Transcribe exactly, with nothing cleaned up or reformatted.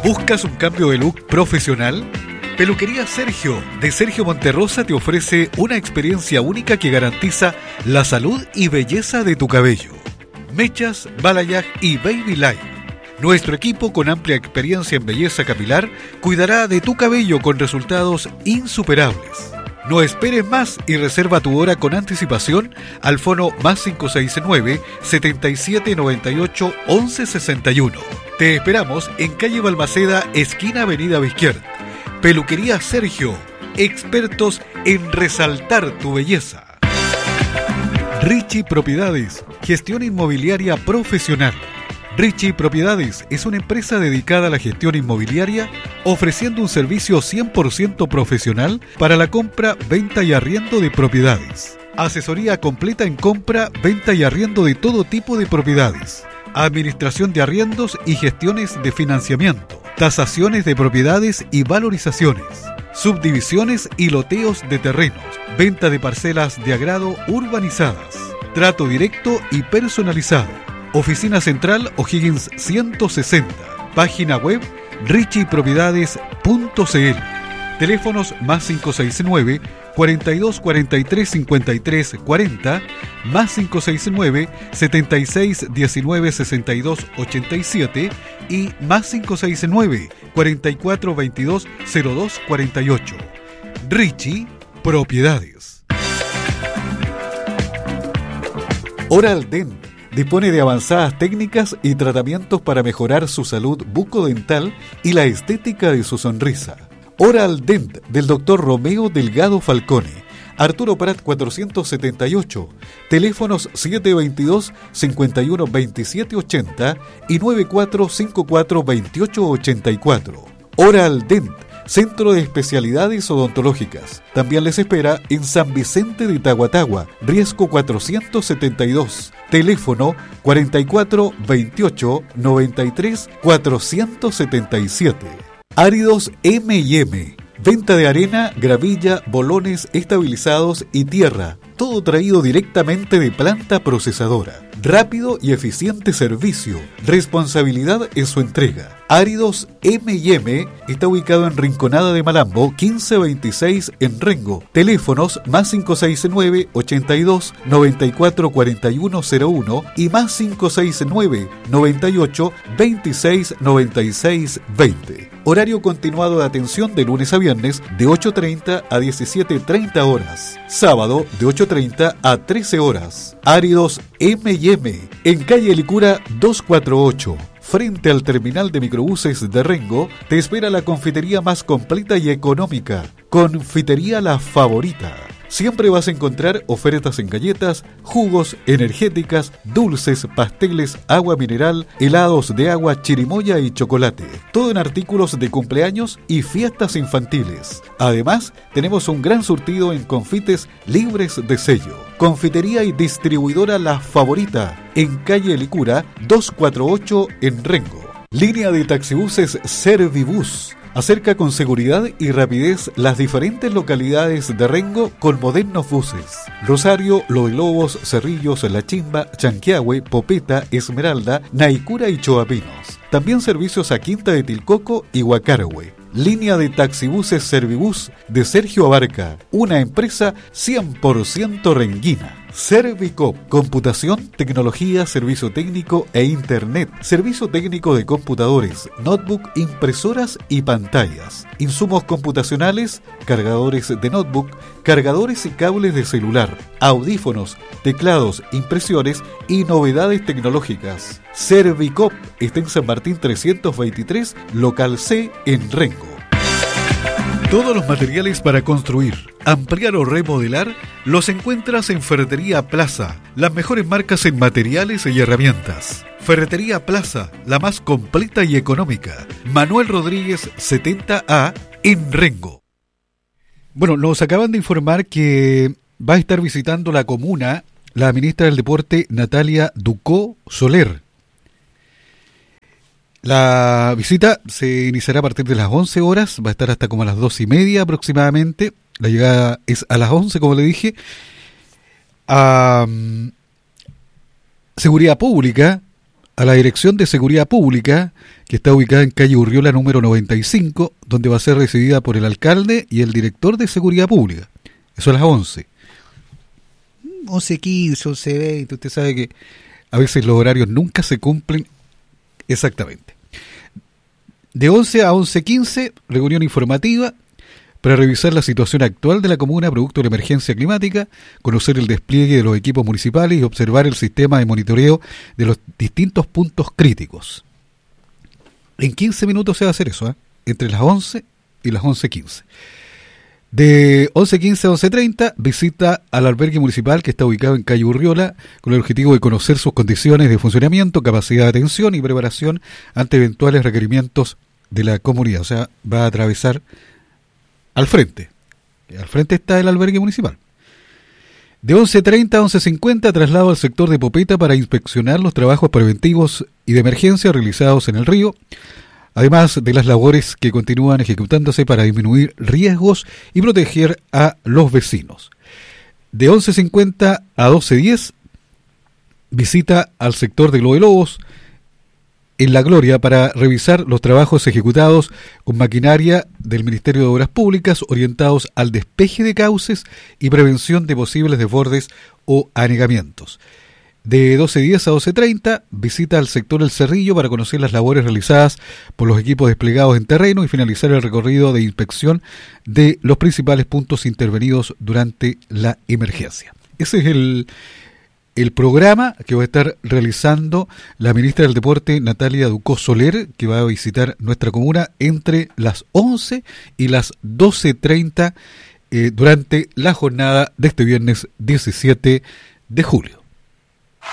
¿Buscas un cambio de look profesional? Peluquería Sergio, de Sergio Monterrosa, te ofrece una experiencia única que garantiza la salud y belleza de tu cabello. Mechas, balayage y baby light. Nuestro equipo, con amplia experiencia en belleza capilar, cuidará de tu cabello con resultados insuperables. No esperes más y reserva tu hora con anticipación al fono más cinco seis nueve, setenta y siete noventa y ocho, once sesenta y uno. Te esperamos en calle Balmaceda, esquina Avenida Bizquiert. Peluquería Sergio, expertos en resaltar tu belleza. Richie Propiedades, gestión inmobiliaria profesional. Richie Propiedades es una empresa dedicada a la gestión inmobiliaria, ofreciendo un servicio cien por ciento profesional para la compra, venta y arriendo de propiedades. Asesoría completa en compra, venta y arriendo de todo tipo de propiedades. Administración de arriendos y gestiones de financiamiento. Tasaciones de propiedades y valorizaciones. Subdivisiones y loteos de terrenos. Venta de parcelas de agrado urbanizadas. Trato directo y personalizado. Oficina Central O'Higgins ciento sesenta. Página web richie propiedades punto c l. Teléfonos más cinco seis nueve, cuarenta y dos cuarenta y tres cincuenta y tres cuarenta, más cinco seis nueve, setenta y seis diecinueve sesenta y dos ochenta y siete y más cinco seis nueve, cuarenta y cuatro veintidós cero dos cuarenta y ocho. Richie Propiedades. Oral Dent dispone de avanzadas técnicas y tratamientos para mejorar su salud bucodental y la estética de su sonrisa. Oral Dent del doctor Romeo Delgado Falcone, Arturo Prat cuatrocientos setenta y ocho, teléfonos siete veintidós, cincuenta y uno veintisiete ochenta y noventa y cuatro cincuenta y cuatro veintiocho ochenta y cuatro. Oral Dent, Centro de Especialidades Odontológicas. También les espera en San Vicente de Tahuatahua, Riesgo cuatrocientos setenta y dos, teléfono cuarenta y cuatro veintiocho noventa y tres cuatrocientos setenta y siete. Áridos eme y eme, venta de arena, gravilla, bolones estabilizados y tierra, todo traído directamente de planta procesadora. Rápido y eficiente servicio, responsabilidad en su entrega. Áridos eme y eme está ubicado en Rinconada de Malambo, quince veintiséis en Rengo. Teléfonos más cinco seis nueve, ochenta y dos, noventa y cuatro cuarenta y uno cero uno y más cinco seis nueve, noventa y ocho, veintiséis noventa y seis veinte. Horario continuado de atención de lunes a viernes de ocho treinta a diecisiete treinta horas. Sábado de ocho treinta a trece horas. Áridos eme y eme en calle Licura doscientos cuarenta y ocho. Frente al terminal de microbuses de Rengo, te espera la confitería más completa y económica. Confitería La Favorita. Siempre vas a encontrar ofertas en galletas, jugos, energéticas, dulces, pasteles, agua mineral, helados de agua, chirimoya y chocolate. Todo en artículos de cumpleaños y fiestas infantiles. Además, tenemos un gran surtido en confites libres de sello. Confitería y distribuidora La Favorita, en calle Licura doscientos cuarenta y ocho en Rengo. Línea de taxibuses Servibus. Acerca con seguridad y rapidez las diferentes localidades de Rengo con modernos buses. Rosario, Los Lobos, Cerrillos, La Chimba, Chanquiahue, Popeta, Esmeralda, Naicura y Choapinos. También servicios a Quinta de Tilcoco y Huacarahue. Línea de taxibuses Servibus de Sergio Abarca, una empresa cien por ciento renguina. Servicop, computación, tecnología, servicio técnico e internet, servicio técnico de computadores, notebook, impresoras y pantallas, insumos computacionales, cargadores de notebook, cargadores y cables de celular, audífonos, teclados, impresiones y novedades tecnológicas. Servicop está en San Martín trescientos veintitrés, local C, en Rengo. Todos los materiales para construir, ampliar o remodelar los encuentras en Ferretería Plaza, las mejores marcas en materiales y herramientas. Ferretería Plaza, la más completa y económica. Manuel Rodríguez setenta A en Rengo. Bueno, nos acaban de informar que va a estar visitando la comuna la ministra del Deporte Natalia Ducó Soler. La visita se iniciará a partir de las once horas, va a estar hasta como a las dos y media aproximadamente. La llegada es a las once, como le dije. Um, seguridad Pública a la Dirección de Seguridad Pública, que está ubicada en calle Urriola número noventa y cinco, donde va a ser recibida por el alcalde y el director de Seguridad Pública. Eso a las once. once quince, once veinte, usted sabe que a veces los horarios nunca se cumplen exactamente. De once a once quince, reunión informativa para revisar la situación actual de la comuna producto de la emergencia climática, conocer el despliegue de los equipos municipales y observar el sistema de monitoreo de los distintos puntos críticos. En quince minutos se va a hacer eso, ¿eh? Entre las once y las once quince. De once quince a once treinta, visita al albergue municipal que está ubicado en calle Urriola, con el objetivo de conocer sus condiciones de funcionamiento, capacidad de atención y preparación ante eventuales requerimientos de la comunidad. O sea, va a atravesar al frente. Al frente está el albergue municipal. De once treinta a once cincuenta, traslado al sector de Popeta para inspeccionar los trabajos preventivos y de emergencia realizados en el río, además de las labores que continúan ejecutándose para disminuir riesgos y proteger a los vecinos. De once cincuenta a doce diez, visita al sector de Globo de Lobos, en La Gloria, para revisar los trabajos ejecutados con maquinaria del Ministerio de Obras Públicas orientados al despeje de cauces y prevención de posibles desbordes o anegamientos. De doce diez a doce treinta, visita al sector El Cerrillo para conocer las labores realizadas por los equipos desplegados en terreno y finalizar el recorrido de inspección de los principales puntos intervenidos durante la emergencia. Ese es el... El programa que va a estar realizando la ministra del Deporte, Natalia Ducó Soler, que va a visitar nuestra comuna entre las once y las doce treinta eh, durante la jornada de este viernes diecisiete de julio.